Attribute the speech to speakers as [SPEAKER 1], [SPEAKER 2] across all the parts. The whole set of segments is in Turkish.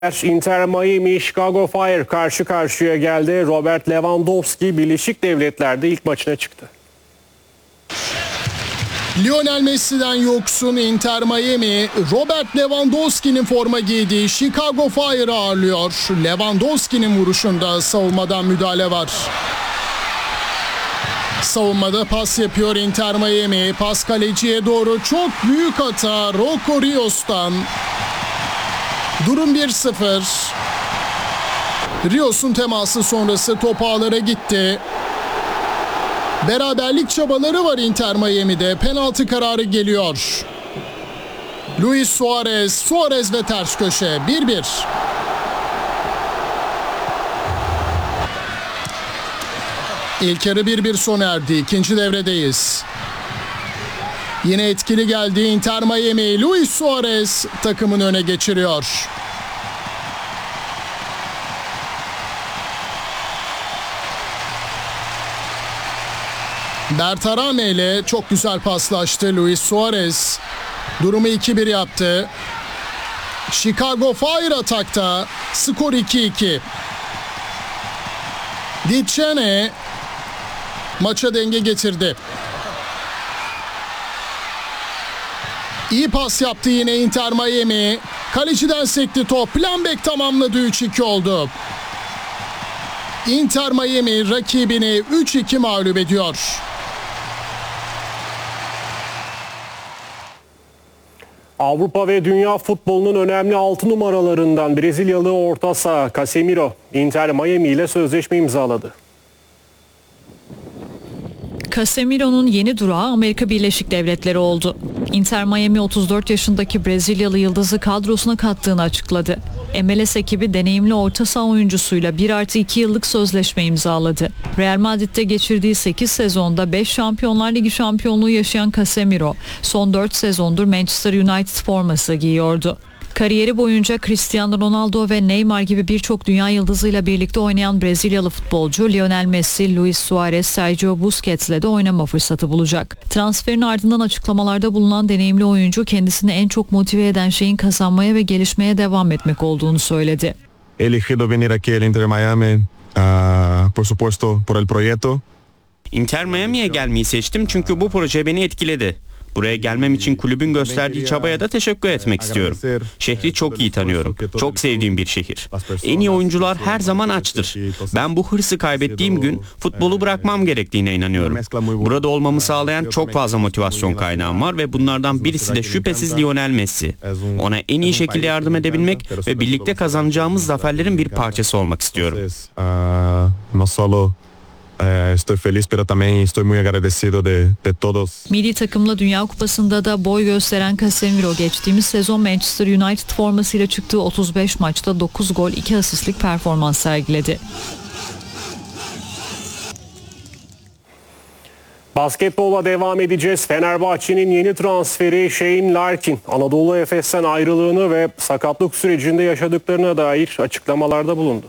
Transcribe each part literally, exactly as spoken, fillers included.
[SPEAKER 1] Inter Miami, Chicago Fire karşı karşıya geldi. Robert Lewandowski Birleşik Devletler'de ilk maçına çıktı.
[SPEAKER 2] Lionel Messi'den yoksun Inter Miami, Robert Lewandowski'nin forma giydiği Chicago Fire'ı ağırlıyor. Lewandowski'nin vuruşunda savunmadan müdahale var. Savunmada pas yapıyor Inter Miami. Pas kaleciye doğru, çok büyük hata Rocco Rios'tan. Durum bir sıfır. Rios'un teması sonrası top ağlara gitti. Beraberlik çabaları var Inter Miami'de. Penaltı kararı geliyor. Luis Suarez, Suarez ve ters köşe bir bir. İlk yarı bir bir sona erdi. İkinci devredeyiz. Yine etkili geldi Inter Miami. Luis Suarez takımını öne geçiriyor. Bertarame ile çok güzel paslaştı Luis Suarez. Durumu iki bir yaptı. Chicago Fire atakta. Skor iki iki. Dicene maça denge getirdi. İyi pas yaptı yine Inter Miami. Kaleciden sekti top. Plambek tamamladı, üç iki oldu. Inter Miami rakibini üç iki mağlup ediyor.
[SPEAKER 1] Avrupa ve dünya futbolunun önemli altı numaralarından Brezilyalı orta saha Casemiro, Inter Miami ile sözleşme imzaladı.
[SPEAKER 3] Casemiro'nun yeni durağı Amerika Birleşik Devletleri oldu. Inter Miami otuz dört yaşındaki Brezilyalı yıldızı kadrosuna kattığını açıkladı. M L S ekibi deneyimli orta saha oyuncusuyla bir artı iki yıllık sözleşme imzaladı. Real Madrid'de geçirdiği sekiz sezonda beş Şampiyonlar Ligi şampiyonluğu yaşayan Casemiro son dört sezondur Manchester United forması giyiyordu. Kariyeri boyunca Cristiano Ronaldo ve Neymar gibi birçok dünya yıldızıyla birlikte oynayan Brezilyalı futbolcu Lionel Messi, Luis Suarez, Sergio Busquets'le de oynama fırsatı bulacak. Transferin ardından açıklamalarda bulunan deneyimli oyuncu kendisini en çok motive eden şeyin kazanmaya ve gelişmeye devam etmek olduğunu söyledi.
[SPEAKER 4] Elegido venir aquí al Inter Miami, uh, por supuesto por el proyecto.
[SPEAKER 5] Inter Miami'ye gelmeyi seçtim çünkü bu proje beni etkiledi. Buraya gelmem için kulübün gösterdiği çabaya da teşekkür etmek istiyorum. Şehri çok iyi tanıyorum. Çok sevdiğim bir şehir. En iyi oyuncular her zaman açtır. Ben bu hırsı kaybettiğim gün futbolu bırakmam gerektiğine inanıyorum. Burada olmamı sağlayan çok fazla motivasyon kaynağım var ve bunlardan birisi de şüphesiz Lionel Messi. Ona en iyi şekilde yardım edebilmek ve birlikte kazanacağımız zaferlerin bir parçası olmak istiyorum.
[SPEAKER 4] Estoy feliz pero también estoy muy agradecido de, de todos.
[SPEAKER 3] Milli takımla Dünya Kupası'nda da boy gösteren Casemiro geçtiğimiz sezon Manchester United formasıyla çıktığı otuz beş maçta dokuz gol iki asistlik performans sergiledi.
[SPEAKER 1] Basketbola devam edeceğiz. Fenerbahçe'nin yeni transferi Shane Larkin, Anadolu Efes'ten ayrılığını ve sakatlık sürecinde yaşadıklarına dair açıklamalarda bulundu.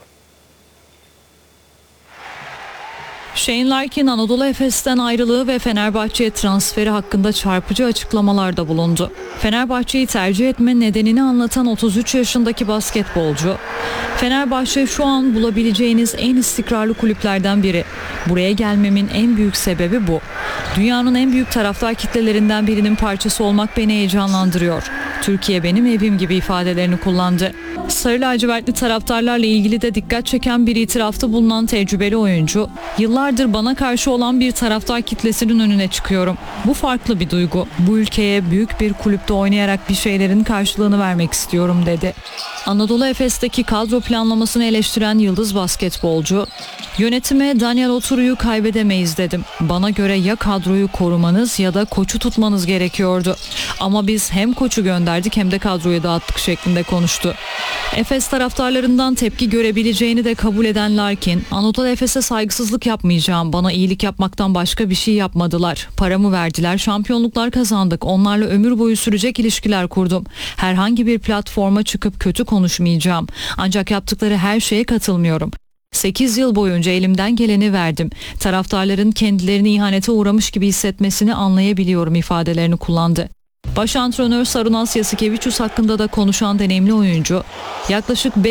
[SPEAKER 3] Shane Larkin Anadolu Efes'ten ayrılığı ve Fenerbahçe'ye transferi hakkında çarpıcı açıklamalarda bulundu. Fenerbahçe'yi tercih etme nedenini anlatan otuz üç yaşındaki basketbolcu, "Fenerbahçe şu an bulabileceğiniz en istikrarlı kulüplerden biri. Buraya gelmemin en büyük sebebi bu. Dünyanın en büyük taraftar kitlelerinden birinin parçası olmak beni heyecanlandırıyor. Türkiye benim evim" gibi ifadelerini kullandı. Sarı lacivertli taraftarlarla ilgili de dikkat çeken bir itirafta bulunan tecrübeli oyuncu, "Yıllardır bana karşı olan bir taraftar kitlesinin önüne çıkıyorum. Bu farklı bir duygu. Bu ülkeye büyük bir kulüpte oynayarak bir şeylerin karşılığını vermek istiyorum" dedi. Anadolu Efes'teki kadro planlamasını eleştiren yıldız basketbolcu, "Yönetime Daniel Oturu'yu kaybedemeyiz dedim. Bana göre ya kadroyu korumanız ya da koçu tutmanız gerekiyordu. Ama biz hem koçu gönderdik hem de kadroyu dağıttık" şeklinde konuştu. Efes taraftarlarından tepki görebileceğini de kabul eden Larkin, "Anadolu Efes'e saygısızlık yapmayacağım. Bana iyilik yapmaktan başka bir şey yapmadılar. Paramı verdiler, şampiyonluklar kazandık. Onlarla ömür boyu sürecek ilişkiler kurdum. Herhangi bir platforma çıkıp kötü konuşmayacağım. Ancak yaptıkları her şeye katılmıyorum. sekiz yıl boyunca elimden geleni verdim. Taraftarların kendilerini ihanete uğramış gibi hissetmesini anlayabiliyorum" ifadelerini kullandı. Baş antrenör Sarunas Jasikevičius hakkında da konuşan deneyimli oyuncu, yaklaşık